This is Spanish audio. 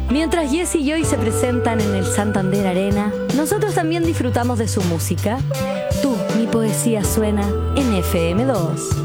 Mientras Jess y Joy se presentan en el Santander Arena, nosotros también disfrutamos de su música. Tú, mi poesía suena en FM2.